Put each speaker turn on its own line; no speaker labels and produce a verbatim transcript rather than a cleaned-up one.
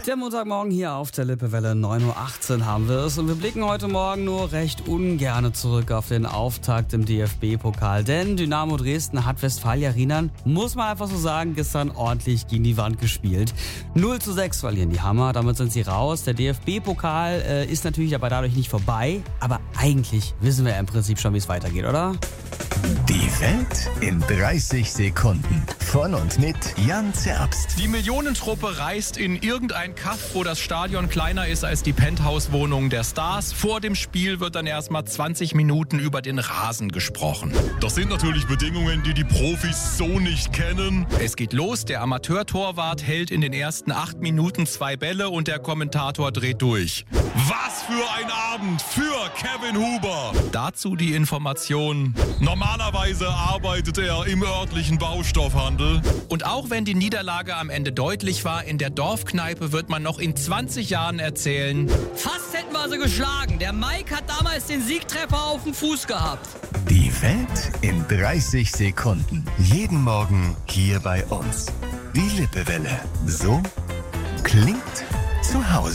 Der Montagmorgen hier auf der Lippewelle, neun Uhr achtzehn haben wir es. Und wir blicken heute Morgen nur recht ungerne zurück auf den Auftakt im D F B-Pokal. Denn Dynamo Dresden hat Westfalia Riemann, muss man einfach so sagen, gestern ordentlich gegen die Wand gespielt. null zu sechs verlieren die Hammer, damit sind sie raus. Der D F B-Pokal äh, ist natürlich aber dadurch nicht vorbei. Aber eigentlich wissen wir ja im Prinzip schon, wie es weitergeht, oder?
Die Welt in dreißig Sekunden. Von und mit Jan Zerbst.
Die Millionentruppe reist in irgendein Kaff, wo das Stadion kleiner ist als die Penthouse-Wohnung der Stars. Vor dem Spiel wird dann erstmal zwanzig Minuten über den Rasen gesprochen.
Das sind natürlich Bedingungen, die die Profis so nicht kennen.
Es geht los, der Amateurtorwart hält in den ersten acht Minuten zwei Bälle und der Kommentator dreht durch.
Was für ein Abend für Kevin Huber.
Dazu die Information:
Normalerweise arbeitet er im örtlichen Baustoffhandel.
Und auch wenn die Niederlage am Ende deutlich war, in der Dorfkneipe wird man noch in zwanzig Jahren erzählen:
Fast hätten wir sie geschlagen. Der Mike hat damals den Siegtreffer auf dem Fuß gehabt.
Die Welt in dreißig Sekunden. Jeden Morgen hier bei uns. Die Lippewelle. So klingt zu Hause.